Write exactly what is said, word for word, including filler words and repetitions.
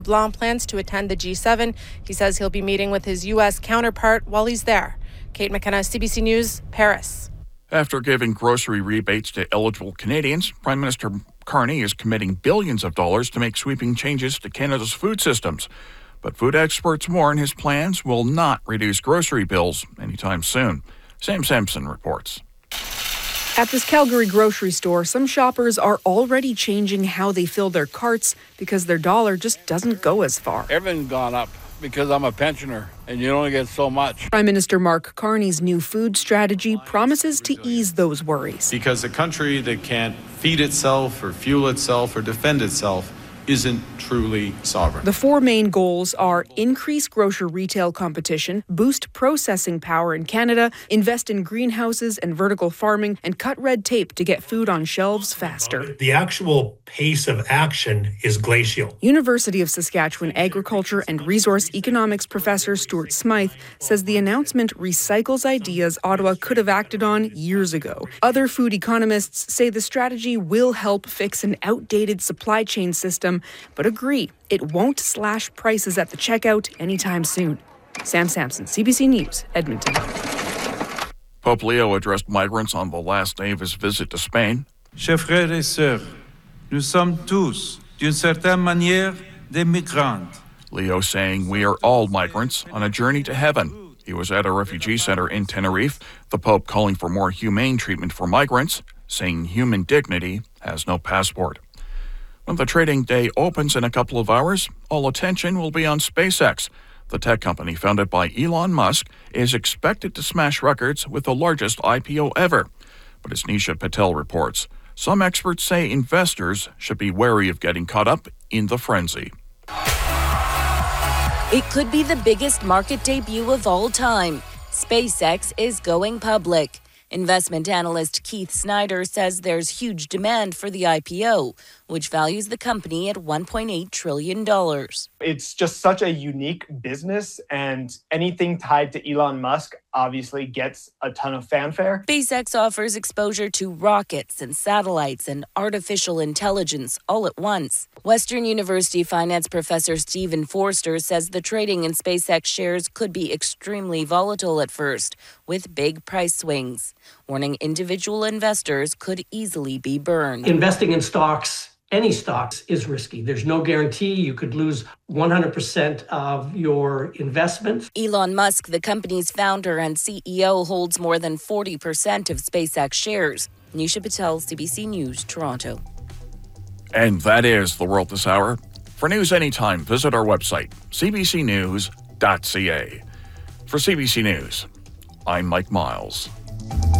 Blanc plans to attend the G seven. He says he'll be meeting with his U S counterpart while he's there. Kate McKenna, C B C News, Paris. After giving grocery rebates to eligible Canadians, Prime Minister Carney is committing billions of dollars to make sweeping changes to Canada's food systems. But food experts warn his plans will not reduce grocery bills anytime soon. Sam Sampson reports. At this Calgary grocery store, some shoppers are already changing how they fill their carts because their dollar just doesn't go as far. Everything's gone up because I'm a pensioner and you only get so much. Prime Minister Mark Carney's new food strategy promises to ease those worries. Because a country that can't feed itself or fuel itself or defend itself isn't truly sovereign. The four main goals are increase grocery retail competition, boost processing power in Canada, invest in greenhouses and vertical farming, and cut red tape to get food on shelves faster. The actual pace of action is glacial. University of Saskatchewan agriculture and resource economics professor Stuart Smythe says the announcement recycles ideas Ottawa could have acted on years ago. Other food economists say the strategy will help fix an outdated supply chain system, but agree it won't slash prices at the checkout anytime soon. Sam Sampson, C B C News, Edmonton. Pope Leo addressed migrants on the last day of his visit to Spain. Chers frères et sœurs, nous sommes tous, d'une certaine manière, des migrants. Leo saying we are all migrants on a journey to heaven. He was at a refugee center in Tenerife, the Pope calling for more humane treatment for migrants, saying human dignity has no passport. When the trading day opens in a couple of hours, all attention will be on SpaceX. The tech company founded by Elon Musk is expected to smash records with the largest I P O ever. But as Nisha Patel reports, some experts say investors should be wary of getting caught up in the frenzy. It could be the biggest market debut of all time. SpaceX is going public. Investment analyst Keith Snyder says there's huge demand for the I P O, which values the company at one point eight trillion dollars. It's just such a unique business, and anything tied to Elon Musk obviously gets a ton of fanfare. SpaceX offers exposure to rockets and satellites and artificial intelligence all at once. Western University finance professor Stephen Forster says the trading in SpaceX shares could be extremely volatile at first, with big price swings, warning individual investors could easily be burned. Investing in stocks, any stocks, is risky. There's no guarantee. You could lose one hundred percent of your investment. Elon Musk, the company's founder and C E O, holds more than forty percent of SpaceX shares. Nisha Patel, C B C News, Toronto. And that is the world this hour. For news anytime, visit our website, c b c news dot c a. For C B C News, I'm Mike Miles.